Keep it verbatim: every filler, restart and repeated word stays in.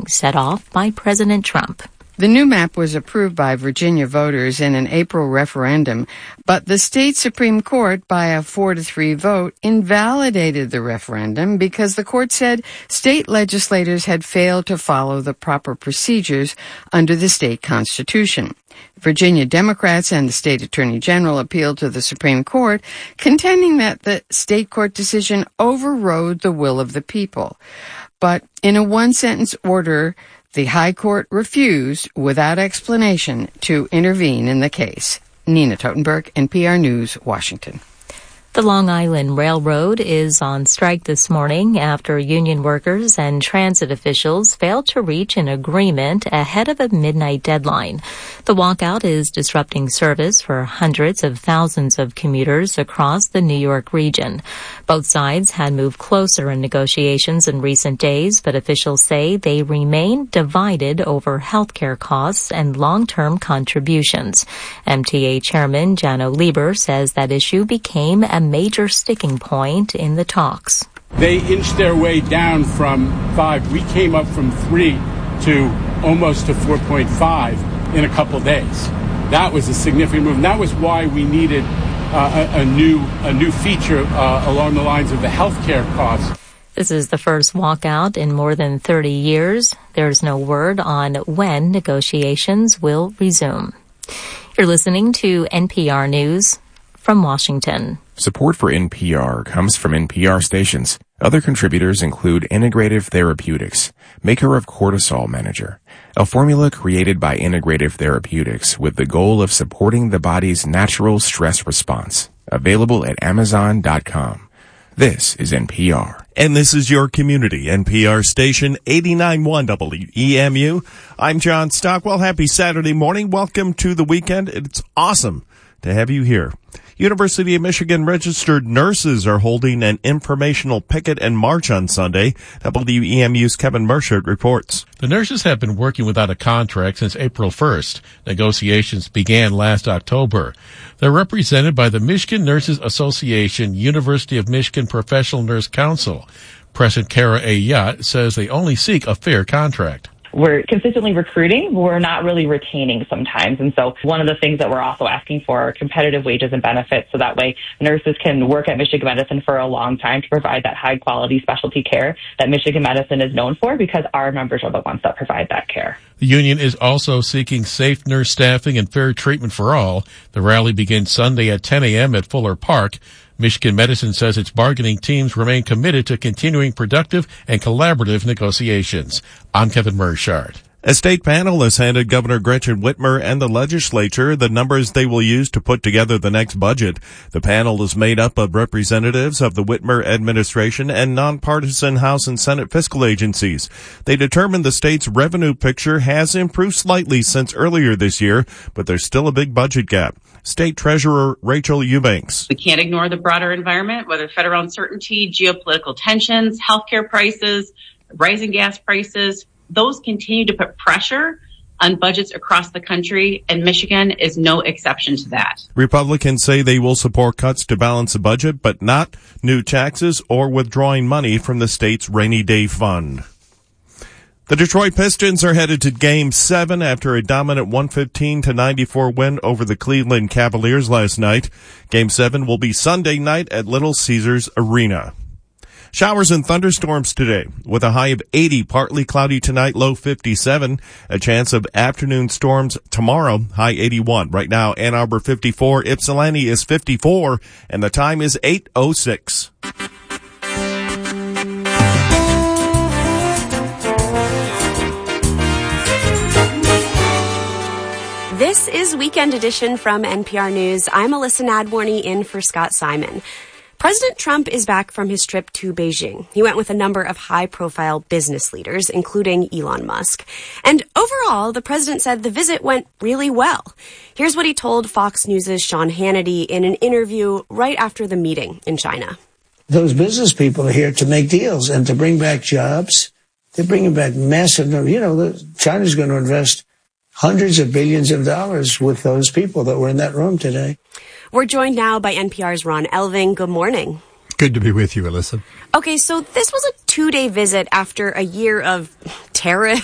meeting set off by President Trump. The new map was approved by Virginia voters in an April referendum, but the state Supreme Court, by a four to three vote, invalidated the referendum because the court said state legislators had failed to follow the proper procedures under the state constitution. Virginia Democrats and the state attorney general appealed to the Supreme Court, contending that the state court decision overrode the will of the people. But in a one-sentence order, the High Court refused, without explanation, to intervene in the case. Nina Totenberg, N P R News, Washington. The Long Island Railroad is on strike this morning after union workers and transit officials failed to reach an agreement ahead of a midnight deadline. The walkout is disrupting service for hundreds of thousands of commuters across the New York region. Both sides had moved closer in negotiations in recent days, but officials say they remain divided over health care costs and long-term contributions. M T A Chairman Janno Lieber says that issue became a major sticking point in the talks. They inched their way down from five. We came up from three to almost to four point five in a couple days. That was a significant move. And that was why we needed uh, a, a new a new feature uh, along the lines of the healthcare costs. This is the first walkout in more than thirty years. There's no word on when negotiations will resume. You're listening to N P R News from Washington. Support for N P R comes from N P R stations. Other contributors include Integrative Therapeutics, maker of Cortisol Manager, a formula created by Integrative Therapeutics with the goal of supporting the body's natural stress response. Available at amazon dot com. This is N P R. And this is your community, N P R station eighty-nine point one W E M U. I'm John Stockwell. Happy Saturday morning. Welcome to the weekend. It's awesome to have you here. University of Michigan registered nurses are holding an informational picket and march on Sunday. W E M U's Kevin Mershert reports. The nurses have been working without a contract since April first. Negotiations began last October. They're represented by the Michigan Nurses Association, University of Michigan Professional Nurse Council. President Kara A. Yacht says they only seek a fair contract. We're consistently recruiting, but we're not really retaining sometimes. And so one of the things that we're also asking for are competitive wages and benefits, so that way nurses can work at Michigan Medicine for a long time to provide that high quality specialty care that Michigan Medicine is known for, because our members are the ones that provide that care. The union is also seeking safe nurse staffing and fair treatment for all. The rally begins Sunday at ten a.m. at Fuller Park. Michigan Medicine says its bargaining teams remain committed to continuing productive and collaborative negotiations. I'm Kevin Mershart. A state panel has handed Governor Gretchen Whitmer and the legislature the numbers they will use to put together the next budget. The panel is made up of representatives of the Whitmer administration and nonpartisan House and Senate fiscal agencies. They determined the state's revenue picture has improved slightly since earlier this year, but there's still a big budget gap. State Treasurer Rachel Eubanks. We can't ignore the broader environment, whether federal uncertainty, geopolitical tensions, healthcare prices, rising gas prices. Those continue to put pressure on budgets across the country, and Michigan is no exception to that. Republicans say they will support cuts to balance the budget, but not new taxes or withdrawing money from the state's rainy day fund. The Detroit Pistons are headed to Game seven after a dominant one fifteen to ninety-four win over the Cleveland Cavaliers last night. Game seven will be Sunday night at Little Caesars Arena. Showers and thunderstorms today, with a high of eighty, partly cloudy tonight, low fifty-seven. A chance of afternoon storms tomorrow, high eighty-one. Right now, Ann Arbor fifty-four, Ypsilanti is fifty-four, and the time is eight oh six. This is Weekend Edition from N P R News. I'm Alyssa Nadworny in for Scott Simon. President Trump is back from his trip to Beijing. He went with a number of high-profile business leaders, including Elon Musk. And overall, the president said the visit went really well. Here's what he told Fox News' Sean Hannity in an interview right after the meeting in China. Those business people are here to make deals and to bring back jobs. They're bringing back massive, you know, China's going to invest hundreds of billions of dollars with those people that were in that room today. We're joined now by N P R's Ron Elving. Good morning. Good to be with you, Alyssa. Okay, so this was a two-day visit after a year of tariffs